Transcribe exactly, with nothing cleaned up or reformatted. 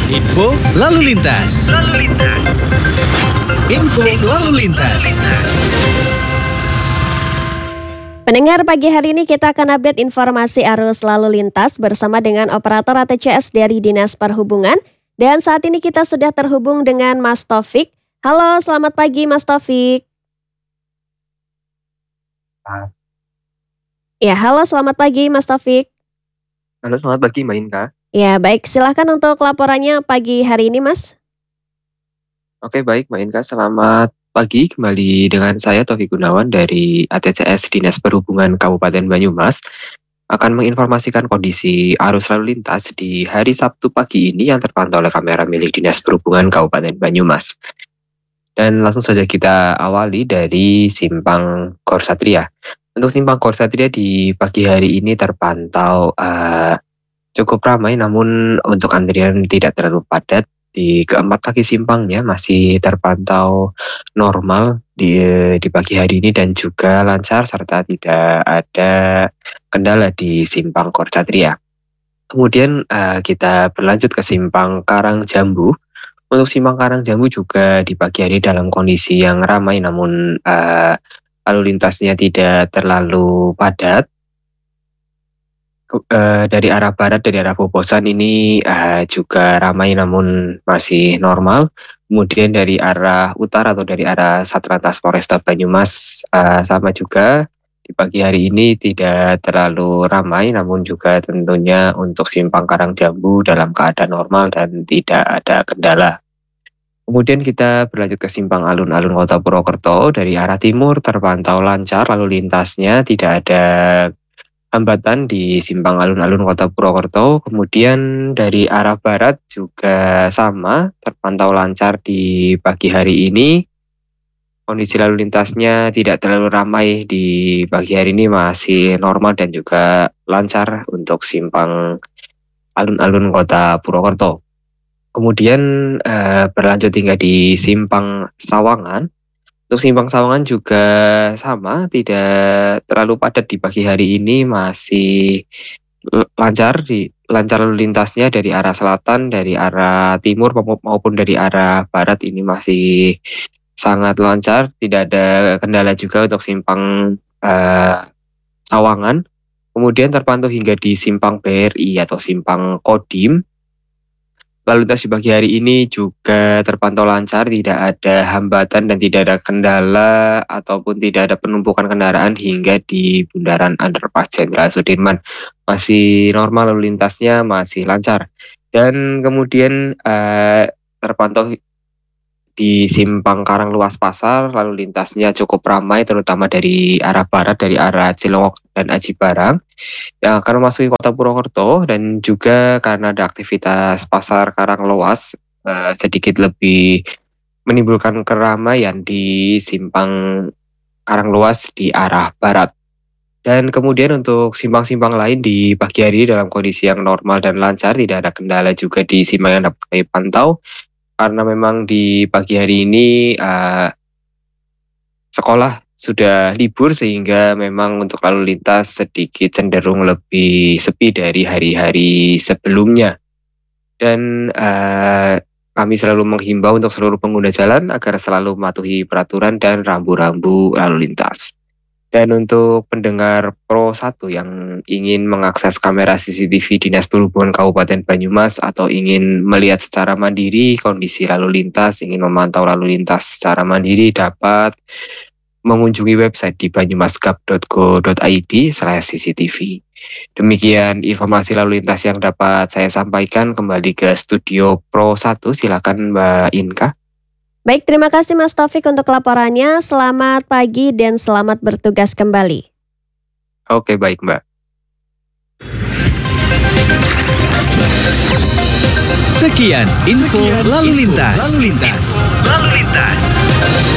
Info lalu lintas. Lalu lintas. Info lalu lintas. Pendengar, pagi hari ini kita akan update informasi arus lalu lintas bersama dengan operator A T C S dari Dinas Perhubungan. Dan saat ini kita sudah terhubung dengan Mas Taufik. Halo, selamat pagi Mas Taufik. Ah. Ya, halo, selamat pagi Mas Taufik. Halo, selamat pagi Mbak Inka. Ya, baik. Silahkan untuk laporannya pagi hari ini, Mas. Oke, baik Mbak Inka. Selamat pagi. Kembali dengan saya Taufik Gunawan dari A T C S Dinas Perhubungan Kabupaten Banyumas. Akan menginformasikan kondisi arus lalu lintas di hari Sabtu pagi ini yang terpantau oleh kamera milik Dinas Perhubungan Kabupaten Banyumas. Dan langsung saja kita awali dari Simpang Korsatria. Untuk Simpang Korsatria di pagi hari ini terpantau uh, cukup ramai, namun untuk antrian tidak terlalu padat. Di keempat kaki simpangnya masih terpantau normal di, di pagi hari ini dan juga lancar serta tidak ada kendala di Simpang Korsatria. Kemudian uh, kita berlanjut ke Simpang Karangjambu. Untuk Simpang Karangjambu juga di pagi hari dalam kondisi yang ramai, namun uh, lalu lintasnya tidak terlalu padat. Uh, dari arah barat, dari arah Bobosan ini uh, juga ramai namun masih normal. Kemudian dari arah utara atau dari arah Satlantas Polresta Banyumas uh, sama juga di pagi hari ini tidak terlalu ramai, namun juga tentunya untuk Simpang Karangjambu dalam keadaan normal dan tidak ada kendala. Kemudian kita berlanjut ke Simpang Alun-Alun Kota Purwokerto. Dari arah timur terpantau lancar lalu lintasnya, tidak ada hambatan di Simpang Alun-Alun Kota Purwokerto. Kemudian dari arah barat juga sama, terpantau lancar di pagi hari ini. Kondisi lalu lintasnya tidak terlalu ramai di pagi hari ini, masih normal dan juga lancar untuk Simpang Alun-Alun Kota Purwokerto. Kemudian eh, berlanjut hingga di Simpang Sawangan. Untuk Simpang Sawangan juga sama, tidak terlalu padat di pagi hari ini, masih lancar di lancar lalu lintasnya dari arah selatan, dari arah timur maupun dari arah barat ini masih sangat lancar, tidak ada kendala juga untuk Simpang uh, Sawangan. Kemudian terpantau hingga di Simpang B R I atau Simpang Kodim. Lalu lintas di pagi hari ini juga terpantau lancar, tidak ada hambatan dan tidak ada kendala ataupun tidak ada penumpukan kendaraan hingga di Bundaran Underpass Jenderal Sudirman. Masih normal lalu lintasnya, masih lancar. Dan kemudian eh, terpantau di Simpang Karangluas Pasar, lalu lintasnya cukup ramai terutama dari arah barat, dari arah Cilongok dan Aji Barang yang akan memasuki Kota Purwokerto, dan juga karena ada aktivitas Pasar Karangluas eh, sedikit lebih menimbulkan keramaian di Simpang Karangluas di arah barat. Dan kemudian untuk simpang-simpang lain di pagi hari dalam kondisi yang normal dan lancar, tidak ada kendala juga di simpang yang dapat kami pantau. Karena memang di pagi hari ini uh, sekolah sudah libur, sehingga memang untuk lalu lintas sedikit cenderung lebih sepi dari hari-hari sebelumnya. Dan uh, kami selalu menghimbau untuk seluruh pengguna jalan agar selalu mematuhi peraturan dan rambu-rambu lalu lintas. Dan untuk pendengar Pro satu yang ingin mengakses kamera C C T V Dinas Perhubungan Kabupaten Banyumas atau ingin melihat secara mandiri kondisi lalu lintas, ingin memantau lalu lintas secara mandiri, dapat mengunjungi website di banyumasgap dot go dot i d slash c c t v. Demikian informasi lalu lintas yang dapat saya sampaikan. Kembali ke studio Pro satu, silakan Mbak Inka. Baik, terima kasih Mas Taufik untuk laporannya. Selamat pagi dan selamat bertugas kembali. Oke, baik Mbak. Sekian info lalu lintas. Lalu lintas. Lalu lintas.